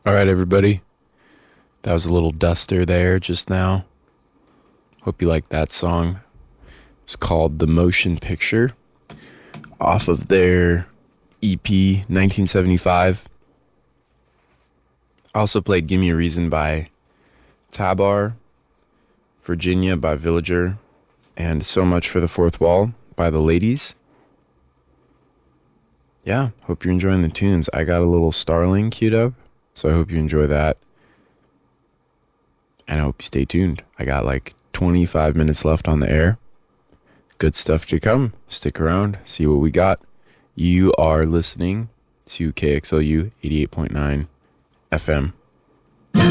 All right, everybody. That was a little duster there just now. Hope you like that song. It's called The Motion Picture off of their EP 1975. I also played Gimme a Reason by Tabar, Virginia by Villager, and So Much for the Fourth Wall by The Ladies. Yeah, hope you're enjoying the tunes. I got a little Starling queued up, so I hope you enjoy that. And I hope you stay tuned. I got like 25 minutes left on the air. Good stuff to come. Stick around, see what we got. You are listening to KXLU 88.9 FM.